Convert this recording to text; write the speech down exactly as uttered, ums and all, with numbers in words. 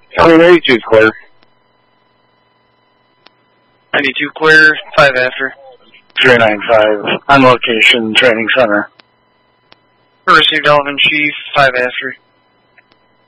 Copy ninety-two clear. ninety-two clear, five after. three nine five, on location, training center. Received Elephant Chief, five after.